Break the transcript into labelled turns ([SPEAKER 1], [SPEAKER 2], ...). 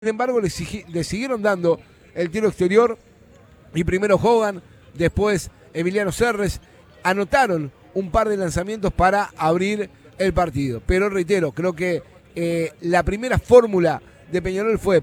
[SPEAKER 1] Sin embargo, le siguieron dando el tiro exterior y primero Hogan, después Emiliano Serres, anotaron un par de lanzamientos para abrir el partido. Pero reitero, creo que la primera fórmula de Peñarol fue